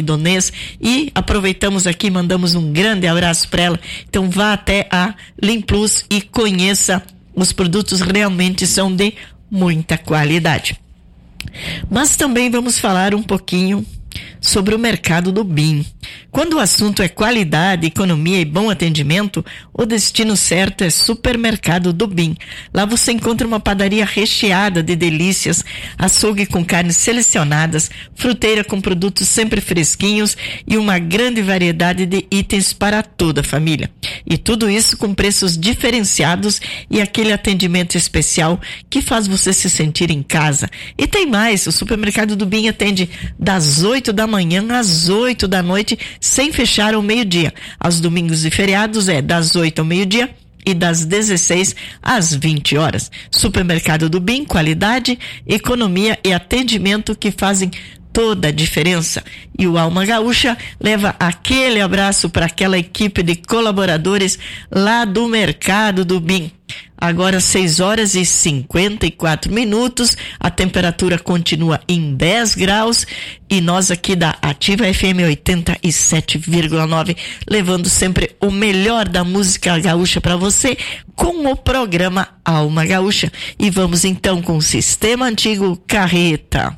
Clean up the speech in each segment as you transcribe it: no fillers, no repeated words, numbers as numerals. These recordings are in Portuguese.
Donês, e aproveitamos aqui, mandamos um grande abraço para ela. Então vá até a Limplus e conheça, os produtos realmente são de muita qualidade. Mas também vamos falar um pouquinho sobre o mercado do BIM. Quando o assunto é qualidade, economia e bom atendimento, o destino certo é Supermercado do BIM. Lá você encontra uma padaria recheada de delícias, açougue com carnes selecionadas, fruteira com produtos sempre fresquinhos e uma grande variedade de itens para toda a família. E tudo isso com preços diferenciados e aquele atendimento especial que faz você se sentir em casa. E tem mais, o Supermercado do BIM atende das 8 da manhã às 8 da noite, sem fechar ao meio-dia. Aos domingos e feriados é das 8 ao meio-dia e das 16 às 20 horas. Supermercado do BIM, qualidade, economia e atendimento que fazem toda a diferença. E o Alma Gaúcha leva aquele abraço para aquela equipe de colaboradores lá do Mercado do BIM. Agora 6 horas e 54 minutos, a temperatura continua em 10 graus e nós aqui da Ativa FM 87,9 levando sempre o melhor da música gaúcha para você com o programa Alma Gaúcha. E vamos então com o Sistema Antigo Carreta.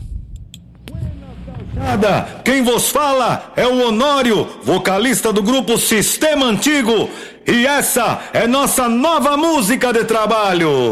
Quem vos fala é o Honório, vocalista do grupo Sistema Antigo, e essa é nossa nova música de trabalho.